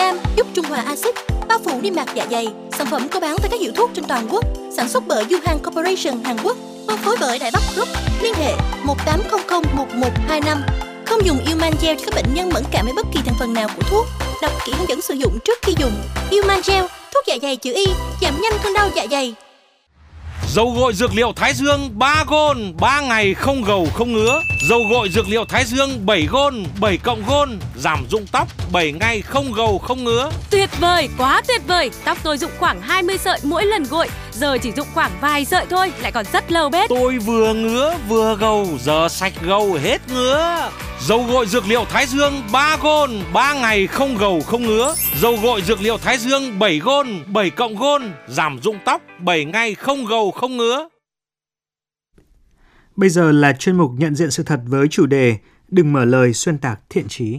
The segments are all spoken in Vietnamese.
Cam giúp trung hòa axit, bao phủ niêm mạc dạ dày. Sản phẩm có bán tại các hiệu thuốc trên toàn quốc. Sản xuất bởi Yuhan Corporation Hàn Quốc. Phân phối bởi Đại Bắc Group. Liên hệ 18001125. Không dùng Euman Gel cho các bệnh nhân mẫn cảm với bất kỳ thành phần nào của thuốc. Đọc kỹ hướng dẫn sử dụng trước khi dùng. Euman Gel, thuốc dạ dày chữ Y, giảm nhanh cơn đau dạ dày. Dầu gội dược liệu Thái Dương 3 gôn, 3 ngày không gầu không ngứa. Dầu gội dược liệu Thái Dương 7 gôn, 7 cộng gôn, giảm rụng tóc 7 ngày không gầu không ngứa. Tuyệt vời, quá tuyệt vời. Tóc tôi rụng khoảng 20 sợi mỗi lần gội, giờ chỉ rụng khoảng vài sợi thôi, lại còn rất lâu bết. Tôi vừa ngứa vừa gầu, giờ sạch gầu hết ngứa. Dầu gội dược liệu Thái Dương 3 gôn, 3 ngày không gầu không ngứa. Dầu gội dược liệu Thái Dương 7 gôn, 7 cộng gôn, giảm rụng tóc 7 ngày không gầu không ngứa. Bây giờ là chuyên mục nhận diện sự thật với chủ đề Đừng mở lời xuyên tạc thiện chí.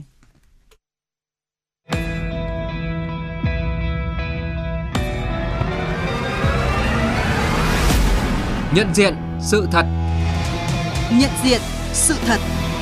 Nhận diện sự thật. Nhận diện sự thật.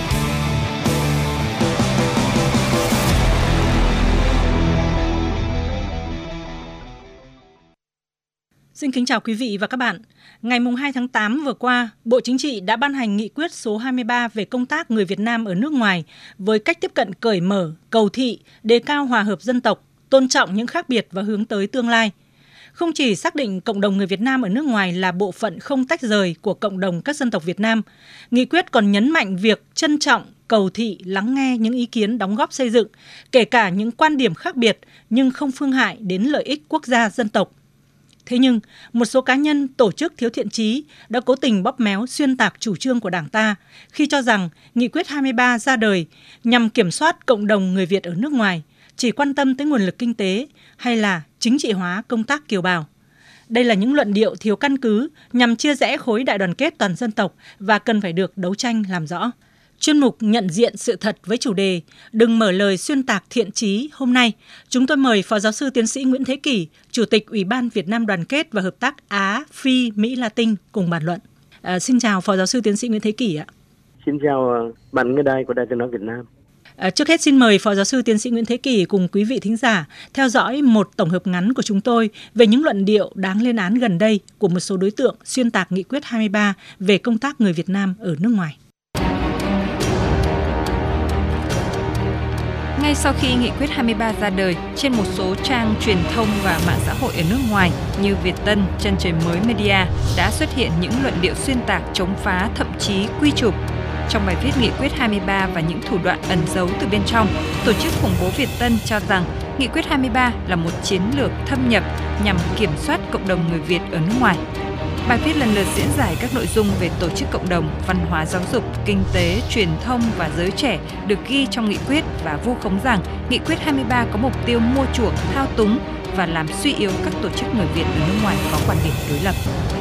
Xin kính chào quý vị và các bạn. Ngày 2 tháng 8 vừa qua, Bộ Chính trị đã ban hành nghị quyết số 23 về công tác người Việt Nam ở nước ngoài với cách tiếp cận cởi mở, cầu thị, đề cao hòa hợp dân tộc, tôn trọng những khác biệt và hướng tới tương lai. Không chỉ xác định cộng đồng người Việt Nam ở nước ngoài là bộ phận không tách rời của cộng đồng các dân tộc Việt Nam, nghị quyết còn nhấn mạnh việc trân trọng, cầu thị, lắng nghe những ý kiến đóng góp xây dựng, kể cả những quan điểm khác biệt nhưng không phương hại đến lợi ích quốc gia dân tộc. Thế nhưng, một số cá nhân, tổ chức thiếu thiện chí đã cố tình bóp méo xuyên tạc chủ trương của Đảng ta khi cho rằng Nghị quyết 23 ra đời nhằm kiểm soát cộng đồng người Việt ở nước ngoài, chỉ quan tâm tới nguồn lực kinh tế hay là chính trị hóa công tác kiều bào. Đây là những luận điệu thiếu căn cứ nhằm chia rẽ khối đại đoàn kết toàn dân tộc và cần phải được đấu tranh làm rõ. Chuyên mục nhận diện sự thật với chủ đề Đừng mở lời xuyên tạc thiện chí hôm nay, chúng tôi mời Phó Giáo sư Tiến sĩ Nguyễn Thế Kỷ, Chủ tịch Ủy ban Việt Nam Đoàn kết và Hợp tác Á, Phi, Mỹ, Latin cùng bàn luận. Xin chào Phó Giáo sư Tiến sĩ Nguyễn Thế Kỷ ạ. Xin chào bạn nghe đài của Đài Tiếng nói Việt Nam. Trước hết xin mời Phó Giáo sư Tiến sĩ Nguyễn Thế Kỷ cùng quý vị thính giả theo dõi một tổng hợp ngắn của chúng tôi về những luận điệu đáng lên án gần đây của một số đối tượng xuyên tạc Nghị quyết 23 về công tác người Việt Nam ở nước ngoài. Ngay sau khi Nghị quyết 23 ra đời, trên một số trang truyền thông và mạng xã hội ở nước ngoài như Việt Tân, Chân Trời Mới Media đã xuất hiện những luận điệu xuyên tạc chống phá, thậm chí quy chụp. Trong bài viết Nghị quyết 23 và những thủ đoạn ẩn giấu từ bên trong, tổ chức khủng bố Việt Tân cho rằng Nghị quyết 23 là một chiến lược thâm nhập nhằm kiểm soát cộng đồng người Việt ở nước ngoài. Bài viết lần lượt diễn giải các nội dung về tổ chức cộng đồng, văn hóa giáo dục, kinh tế, truyền thông và giới trẻ được ghi trong nghị quyết và vu khống rằng Nghị quyết 23 có mục tiêu mua chuộc, thao túng và làm suy yếu các tổ chức người Việt ở nước ngoài có quan điểm đối lập.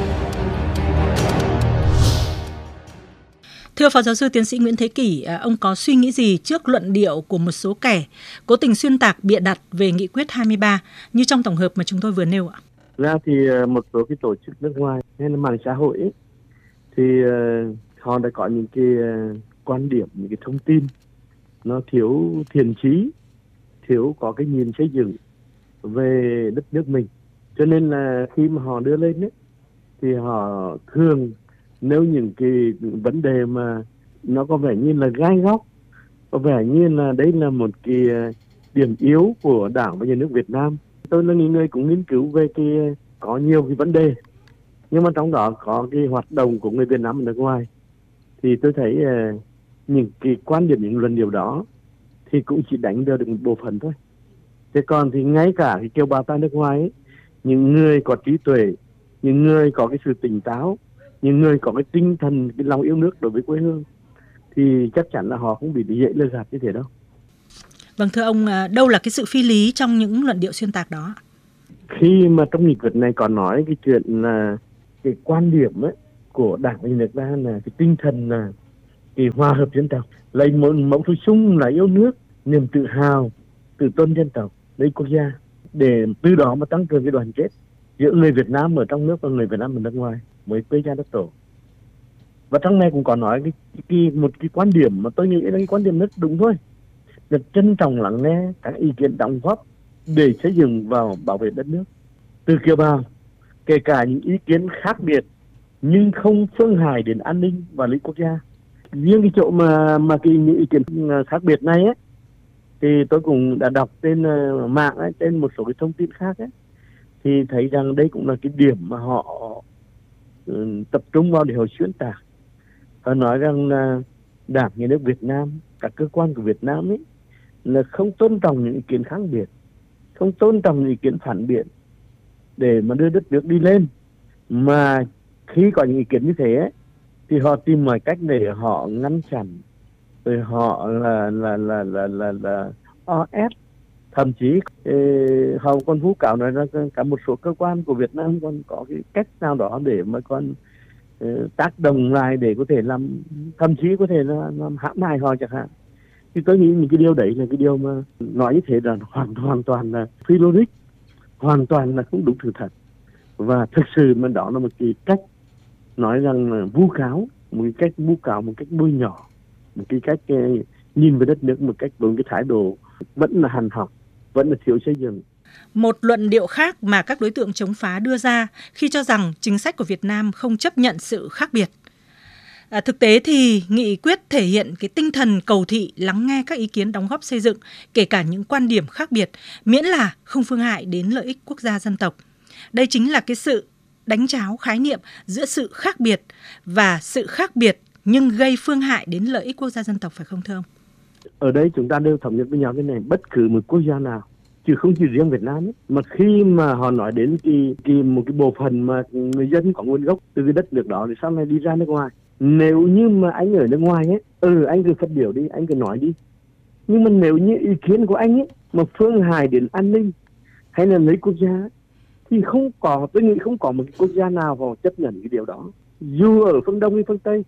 Thưa Phó Giáo sư Tiến sĩ Nguyễn Thế Kỷ, ông có suy nghĩ gì trước luận điệu của một số kẻ cố tình xuyên tạc bịa đặt về Nghị quyết 23 như trong tổng hợp mà chúng tôi vừa nêu ạ? Ra thì một số cái tổ chức nước ngoài hay là mạng xã hội ấy, thì họ đã có những cái quan điểm, những cái thông tin nó thiếu thiện chí, thiếu có cái nhìn xây dựng về đất nước mình. Cho nên là khi mà họ đưa lên ấy, thì họ thường nêu những cái vấn đề mà nó có vẻ như là gai góc, có vẻ như là đấy là một cái điểm yếu của Đảng và Nhà nước Việt Nam. Tôi là người cũng nghiên cứu về có nhiều cái vấn đề, nhưng mà trong đó có cái hoạt động của người Việt Nam ở nước ngoài, thì tôi thấy những cái quan điểm, những luận điệu đó thì cũng chỉ đánh được một bộ phận thôi. Thế còn thì ngay cả cái kiều bào tại nước ngoài ấy, những người có trí tuệ, những người có cái sự tỉnh táo, những người có cái tinh thần, cái lòng yêu nước đối với quê hương, thì chắc chắn là họ không bị dễ lừa gạt như thế đâu. Vâng, thưa ông, đâu là cái sự phi lý trong những luận điệu xuyên tạc đó? Khi mà trong nghị quyết này còn nói cái chuyện là cái quan điểm ấy của Đảng và Nhà nước ta là cái tinh thần là cái hòa hợp dân tộc, lấy mẫu số chung là yêu nước, niềm tự hào, tự tôn dân tộc, lấy quốc gia, để từ đó mà tăng cường cái đoàn kết giữa người Việt Nam ở trong nước và người Việt Nam ở nước ngoài với quê cha đất tổ. Và trong này cũng có nói một cái quan điểm mà tôi nghĩ là cái quan điểm rất đúng thôi, là trân trọng lắng nghe các ý kiến đóng góp để xây dựng và bảo vệ đất nước. Từ kiều bào, kể cả những ý kiến khác biệt nhưng không phương hại đến an ninh và lợi ích quốc gia. Riêng cái chỗ mà những ý kiến khác biệt này ấy, thì tôi cũng đã đọc trên mạng ấy, trên một số cái thông tin khác ấy, thì thấy rằng đây cũng là cái điểm mà họ tập trung vào để họ xuyên tạc. Họ nói rằng là Đảng, Nhà nước Việt Nam, các cơ quan của Việt Nam ấy là không tôn trọng những ý kiến khác biệt, không tôn trọng những ý kiến phản biện để mà đưa đất nước đi lên. Mà khi có những ý kiến như thế ấy, thì họ tìm mọi cách để họ ngăn chặn, rồi họ là ép, thậm chí họ còn vu cáo nói là cả một số cơ quan của Việt Nam còn có cái cách nào đó để mà còn tác động lại để có thể làm, thậm chí có thể là làm hãm hại họ chẳng hạn. Thì tôi nghĩ những cái điều đấy là cái điều mà nói như thế là hoàn toàn là phi logic, hoàn toàn là không đúng sự thật. Và thực sự mà đó là một cái cách nói rằng là vu cáo, một cái cách vu cáo, một cách bôi nhọ, một cái cách nhìn về đất nước một cách với cái thái độ vẫn là hằn học, vẫn là thiếu xây dựng. Một luận điệu khác mà các đối tượng chống phá đưa ra khi cho rằng chính sách của Việt Nam không chấp nhận sự khác biệt. Thực tế thì nghị quyết thể hiện cái tinh thần cầu thị lắng nghe các ý kiến đóng góp xây dựng, kể cả những quan điểm khác biệt, miễn là không phương hại đến lợi ích quốc gia dân tộc. Đây chính là cái sự đánh tráo khái niệm giữa sự khác biệt và sự khác biệt nhưng gây phương hại đến lợi ích quốc gia dân tộc, phải không thưa ông? Ở đây chúng ta đều thống nhất với nhau cái này, bất cứ một quốc gia nào, chứ không chỉ riêng Việt Nam ấy, mà khi mà họ nói đến một cái bộ phận mà người dân có nguồn gốc từ cái đất nước đó thì sau này đi ra nước ngoài, nếu như mà anh ở nước ngoài ấy, anh cứ phát biểu đi, anh cứ nói đi, nhưng mà nếu như ý kiến của anh ấy mà phương hại đến an ninh hay là lấy quốc gia thì không có, tôi nghĩ không có một cái quốc gia nào họ chấp nhận cái điều đó, dù ở phương Đông hay phương Tây,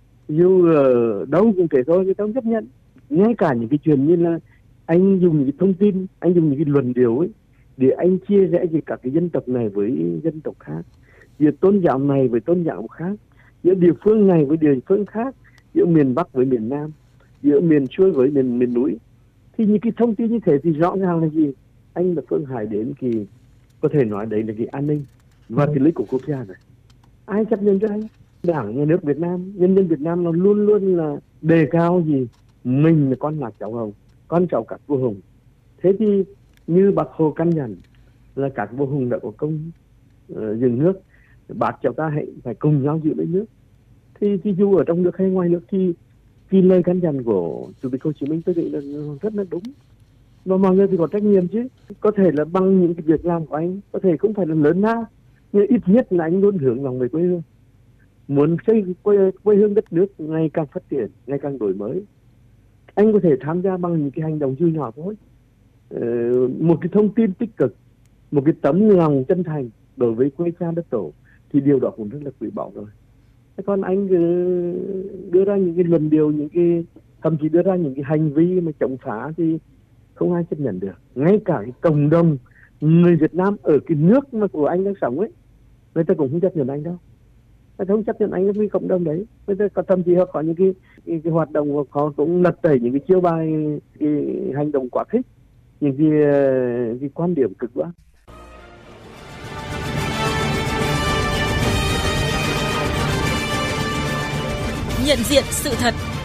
dù ở đâu cũng thế thôi, người ta không chấp nhận. Ngay cả những cái chuyện như là anh dùng những cái thông tin, anh dùng những cái luận điệu ấy để anh chia rẽ giữa các cái dân tộc này với dân tộc khác, giữa tôn giáo này với tôn giáo khác, giữa địa phương này với địa phương khác, giữa miền Bắc với miền Nam, giữa miền xuôi với miền núi, thì những cái thông tin như thế thì rõ ràng là gì? Anh là phương hại đến thì có thể nói đấy là cái an ninh và cái lợi ích của quốc gia này. Ai chấp nhận cho anh? Đảng, Nhà nước Việt Nam, nhân dân Việt Nam nó luôn luôn là đề cao gì? Mình là con lạc cháu Hồng, con cháu các vua hùng. Thế thì như Bác Hồ căn dặn là các vua hùng đã có công dựng nước, bác cháu ta hãy phải cùng nhau giữ lấy nước. Thì dù ở trong nước hay ngoài nước thì cái lời căn dặn của Chủ tịch Hồ Chí Minh tôi nghĩ là rất là đúng. Và mọi người thì có trách nhiệm chứ. Có thể là bằng những cái việc làm của anh, có thể không phải là lớn lao, nhưng ít nhất là anh luôn hướng lòng về quê hương. Muốn xây quê hương đất nước ngày càng phát triển, ngày càng đổi mới. Anh có thể tham gia bằng những cái hành động dù nhỏ thôi. Một cái thông tin tích cực, một cái tấm lòng chân thành đối với quê cha đất tổ thì điều đó cũng rất là quý báu rồi. Còn anh đưa ra những cái luận điệu, những cái thậm chí đưa ra những cái hành vi mà chống phá thì không ai chấp nhận được. Ngay cả cái cộng đồng người Việt Nam ở cái nước mà của anh đang sống ấy, người ta cũng không chấp nhận anh đâu. Người ta không chấp nhận anh với cộng đồng đấy. Người ta có, thậm chí họ có những cái hoạt động, họ cũng lật tẩy những cái chiêu bài, cái hành động quá khích, những cái quan điểm cực đoan. Nhận diện sự thật.